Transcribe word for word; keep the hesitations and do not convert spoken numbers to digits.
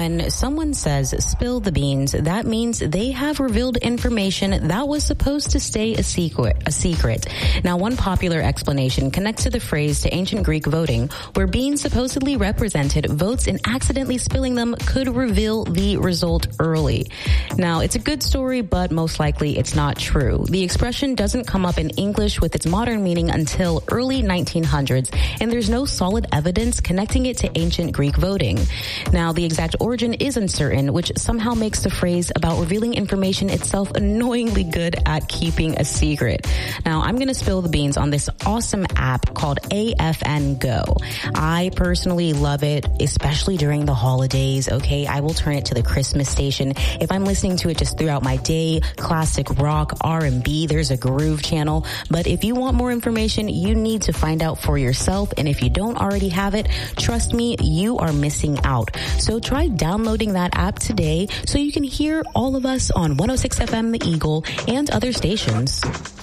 When someone says spill the beans, that means they have revealed information that was supposed to stay a secret. A secret. Now, one popular explanation connects to the phrase to ancient Greek voting, where beans supposedly represented votes and accidentally spilling them could reveal the result early. Now, it's a good story, but most likely it's not true. The expression doesn't come up in English with its modern meaning until early nineteen hundreds, and there's no solid evidence connecting it to ancient Greek voting. Now, the exact origin is uncertain, which somehow makes the phrase about revealing information itself annoyingly good at keeping a secret. Now, I'm going to spill the beans on this awesome app called A F N Go. I personally love it, especially during the holidays, okay? I will turn it to the Christmas station. If I'm listening to it just throughout my day, classic rock, R and B, there's a groove channel. But if you want more information, you need to find out for yourself. And if you don't already have it, trust me, you are missing out. So try downloading that app today so you can hear all of us on one oh six F M The Eagle and other stations.